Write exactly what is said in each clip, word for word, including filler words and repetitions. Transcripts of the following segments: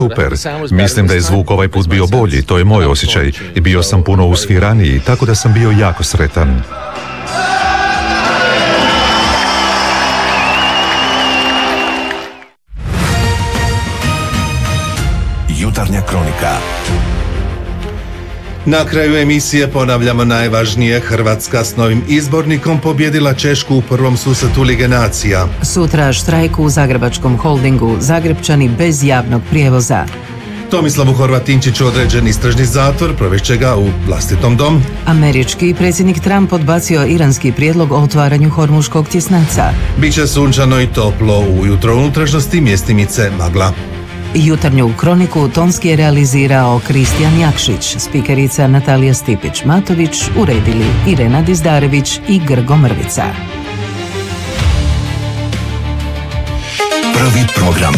Super. Mislim da je zvuk ovaj put bio bolji, to je moj osjećaj. I bio sam puno usviraniji, tako da sam bio jako sretan. Jutarnja kronika. Na kraju emisije ponavljamo najvažnije. Hrvatska s novim izbornikom pobjedila Češku u prvom susretu Lige nacija. Sutra štrajk u Zagrebačkom holdingu, Zagrepčani bez javnog prijevoza. Tomislavu Horvatinčiću određen istražni zatvor, provešće ga u vlastitom domu. Američki predsjednik Trump odbacio iranski prijedlog o otvaranju Hormuškog tjesnaca. Biće sunčano i toplo, ujutro unutrašnjosti mjestimice magla. Jutarnju kroniku tonski je realizirao Kristijan Jakšić, spikerica Natalija Stipić-Matović, uredili Irena Dizdarević i Grgo Mrvica. Prvi program.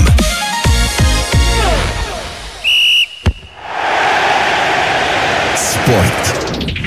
Sport.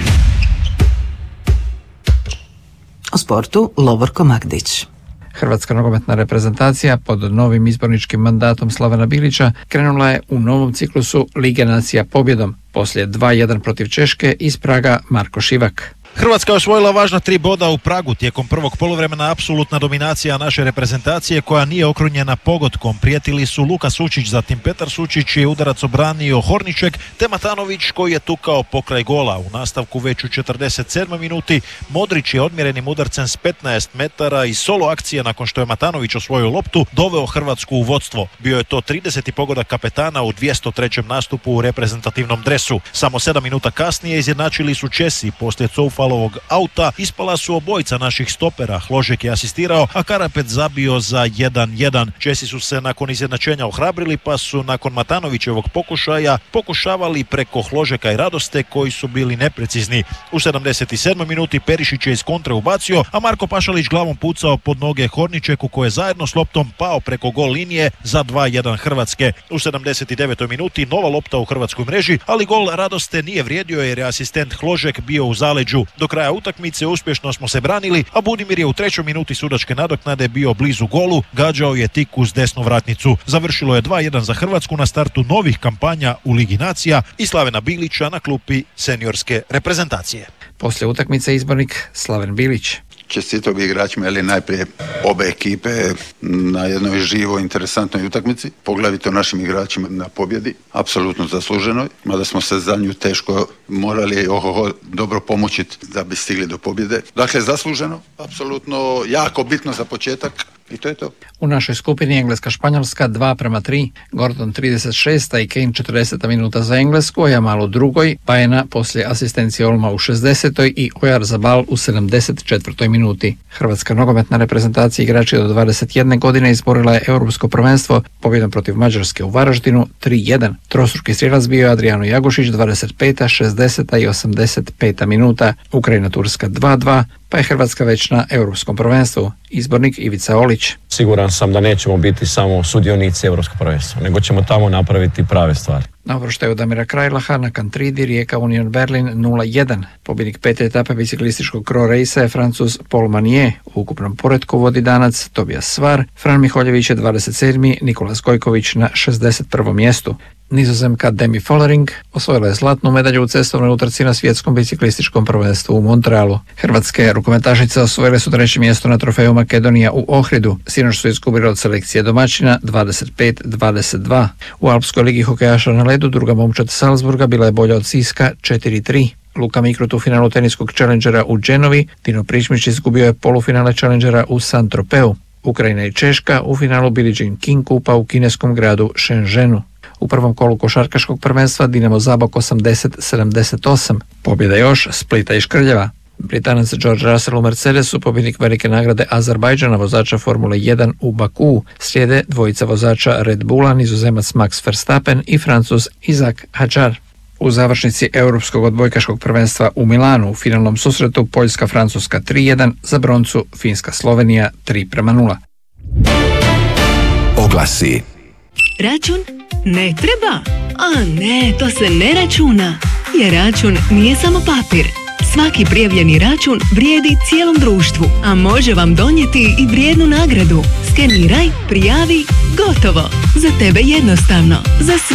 O sportu Lovorko Magdić. Hrvatska nogometna reprezentacija pod novim izborničkim mandatom Slavena Bilića krenula je u novom ciklusu Lige nacija pobjedom. Poslije dva jedan protiv Češke iz Praga Marko Šivak. Hrvatska je osvojila važna tri boda u Pragu. Tijekom prvog poluvremena apsolutna dominacija naše reprezentacije koja nije okrunjena pogodkom. Prijetili su Luka Sučić, zatim Petar Sučić je udarac obranio Horniček, te Matanović koji je tukao pokraj gola. U nastavku već u četrdeset sedmoj minuti Modrić je odmjerenim udarcem s petnaest metara i solo akcije nakon što je Matanović osvojio loptu doveo Hrvatsku u vodstvo. Bio je to trideseti pogodak kapetana u dvjesto trećem nastupu u reprezentativnom dresu. Samo sedam minuta kasnije izjednačili su Česi. Poslije Coufa ovog auta ispala su obojica naših stopera. Hložek je asistirao, a Karapet zabio za jedan jedan. Česi su se nakon izjednačenja ohrabrili, pa su nakon Matanovićevog pokušaja pokušavali preko Hložeka i Radoste koji su bili neprecizni. U sedamdeset sedmoj minuti Perišić je iz kontre ubacio, a Marko Pašalić glavom pucao pod noge Horničeku koji je zajedno s loptom pao preko gol linije za dva jedan Hrvatske. U sedamdeset devetoj minuti nova lopta u hrvatskoj mreži, ali gol Radoste nije vrijedio jer je asistent Hložek bio u zaleđu. Do kraja utakmice uspješno smo se branili, a Budimir je u trećoj minuti sudačke nadoknade bio blizu golu, gađao je tik uz desnu vratnicu. Završilo je dva jedan za Hrvatsku na startu novih kampanja u Ligi nacija i Slavena Bilića na klupi seniorske reprezentacije. Poslije utakmice izbornik Slaven Bilić. Čestitao bi igračima, ali najprije obe ekipe na jednoj živoj, interesantnoj utakmici, poglavito našim igračima na pobjedi, apsolutno zasluženoj, mada smo se za nju teško morali ohoho dobro pomoćiti da bi stigli do pobjede. Dakle, zasluženo, apsolutno jako bitno za početak. I to je to. U našoj skupini Engleska-Španjolska dva prema tri, Gordon trideset šesta i Kane četrdeseta minuta za Englesku, a Jamal u drugoj, Pajena poslije asistencije Olma u šezdesetoj i Ojar Zabal u sedamdeset četvrtoj minuti. Hrvatska nogometna reprezentacija igrači do dvadeset jedne godine izborila je europsko prvenstvo pobjedom protiv Mađarske u Varaždinu tri jedan. Trostruki strijelac bio je Adriano Jagušić dvadeset peta, šezdeseta i osamdeset peta minuta. Ukrajina-Turska dva dva, pa je Hrvatska već na europskom prvenstvu. Izbornik Ivica Olić. Siguran sam da nećemo biti samo sudionici europskog prvenstva, nego ćemo tamo napraviti prave stvari. Na uvrštaju Damira Krajlaha na Kantridi Rijeka Union Berlin nula jedan. Pobjednik pete etape biciklističkog Cro Racea je Francuz Paul Manier. U ukupnom poretku vodi Danac Tobias Svar, Fran Miholjević je dvadeset sedmi, Nikolas Gojković na šezdeset prvom mjestu. Nizozemka Demi Follering osvojila je zlatnu medalju u cestovnoj utrci na svjetskom biciklističkom prvenstvu u Montrealu. Hrvatske rukometašice osvojile su treće mjesto na trofeju Makedonija u Ohridu. Sinoć su izgubili od selekcije domaćina dvadeset pet dvadeset dva. U Alpskoj ligi hokejaša na ledu druga momčad Salzburga bila je bolja od Siska četiri tri. Luka Mikrut u finalu teniskog Challengera u Genovi, Tino Pričmić izgubio je polufinale Challengera u Saint-Tropeu. Ukrajina i Češka u finalu Billie Jean King Kupa u kineskom gradu Shenzhenu. U prvom kolu košarkaškog prvenstva Dinamo Zabok osamdeset sedamdeset osam. Pobjeda još Splita i Škrljeva. Britanac George Russell u Mercedesu, pobjednik velike nagrade Azerbajdžana, vozača Formule jedan u Baku. Slijede dvojica vozača Red Bulla, Nizozemac Max Verstappen i Francuz Isaac Hadjar. U završnici europskog odbojkaškog prvenstva u Milanu u finalnom susretu Poljska-Francuska tri jedan, za broncu Finska-Slovenija tri prema nula. Oglasi. Račun? Ne treba? A ne, to se ne računa. Jer račun nije samo papir. Svaki prijavljeni račun vrijedi cijelom društvu, a može vam donijeti i vrijednu nagradu. Skeniraj, prijavi, gotovo. Za tebe jednostavno. Za sve